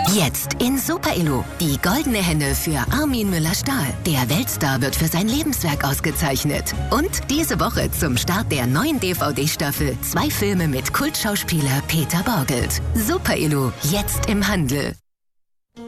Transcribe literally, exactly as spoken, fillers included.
Jetzt in Super Elo. Die goldene Henne für Armin Müller-Stahl. Der Weltstar wird für sein Lebenswerk ausgezeichnet. Und diese Woche zum Start der neuen D V D-Staffel zwei Filme mit Kultschauspieler Peter Borgelt. Super Elo, jetzt im Handel.